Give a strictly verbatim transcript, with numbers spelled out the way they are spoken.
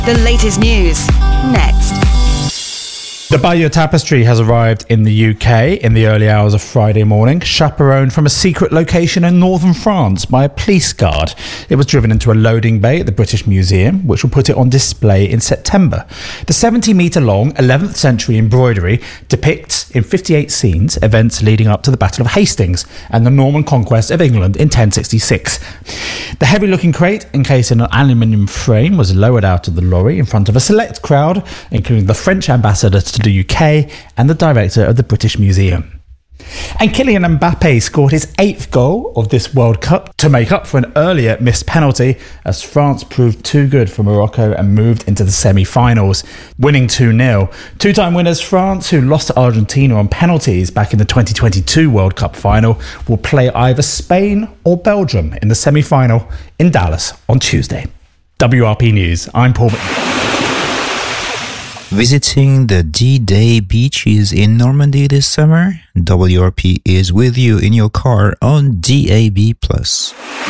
The latest news, next. The Bayeux Tapestry has arrived in the U K in the early hours of Friday morning, chaperoned from a secret location in northern France by a police guard. It was driven into a loading bay at the British Museum, which will put it on display in September. The seventy metre long eleventh century embroidery depicts in fifty-eight scenes events leading up to the Battle of Hastings and the Norman conquest of England in ten sixty-six. The heavy-looking crate, encased in an aluminium frame, was lowered out of the lorry in front of a select crowd, including the French ambassador to the U K and the director of the British Museum. And Kylian Mbappe scored his eighth goal of this World Cup to make up for an earlier missed penalty, as France proved too good for Morocco and moved into the semi-finals, winning two nil. Two-time winners France, who lost to Argentina on penalties back in the twenty twenty-two World Cup final, will play either Spain or Belgium in the semi-final in Dallas on Tuesday. W R P News, I'm Paul McNeil. Visiting the D-Day beaches in Normandy this summer? W R P is with you in your car on D A B plus.